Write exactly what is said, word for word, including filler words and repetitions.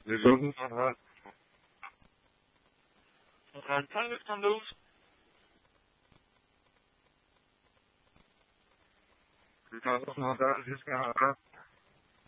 نجاتتون هست. مخنثر گفتم دوست نجاتتون هست عزیز که هست